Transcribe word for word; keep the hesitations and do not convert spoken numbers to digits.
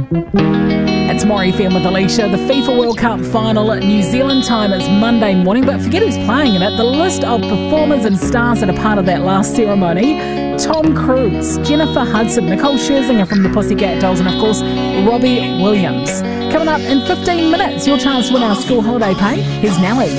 It's More F M with Alicia. The FIFA World Cup final at New Zealand time is Monday morning, but forget who's playing in it. The list of performers and stars that are part of that last ceremony: Tom Cruise, Jennifer Hudson, Nicole Scherzinger from the Pussycat Dolls, and of course Robbie Williams. Coming up in fifteen minutes, your chance to win our school holiday pay. Here's Nelly.